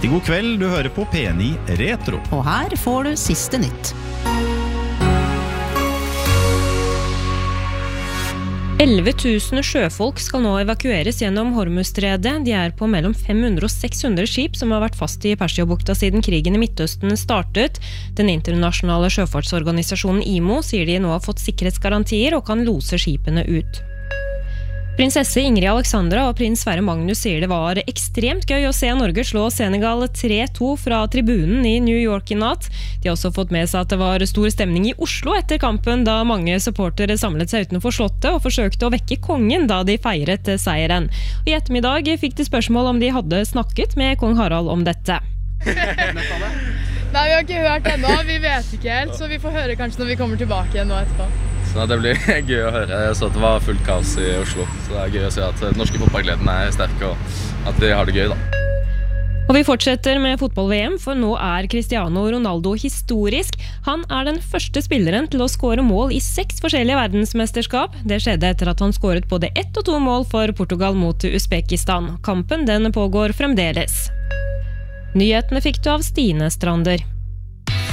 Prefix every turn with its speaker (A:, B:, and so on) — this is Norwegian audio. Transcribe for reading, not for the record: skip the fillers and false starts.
A: Riktig god kveld, du hører på P9 Retro.
B: Og her får du siste nytt.
C: 11 000 sjøfolk skal nå evakueres gjennom Hormuzstredet. De på mellom 500 og 600 skip som har vært fast i Persiabukta siden krigen i Midtøsten startet. Den internasjonale sjøfartsorganisasjonen IMO sier de nå har fått sikkerhetsgarantier og kan lose skipene ut. Prinsesse Ingrid Alexandra og prins Sverre Magnus sier det var ekstremt gøy å se Norge slå Senegal 3-2 fra tribunen i New York i natt. De har også fått med seg at det var stor stemning i Oslo etter kampen, da mange supportere samlet seg utenfor slottet og forsøkte å vekke kongen da de feiret seieren. Og i ettermiddag fikk de spørsmål om de hadde snakket med kong Harald om dette.
D: Nei, vi har ikke hørt ennå, vi vet ikke helt, så vi får høre kanskje når vi kommer tilbake igjen nå etterpå.
E: Så det blir gøy å høre. Jeg så at det var fullt kaos i Oslo, så det gøy å se at norske fotballgleden sterk og at de har det gøy da.
C: Og vi fortsetter med fotball-VM, for nå Cristiano Ronaldo historisk. Han den første spilleren til å skåre mål i 6 forskjellige verdensmesterskap. Det skjedde etter at han skåret både 1 og 2 mål for Portugal mot Uzbekistan. Kampen den pågår fremdeles. Nyhetene fikk du av Stine Strander.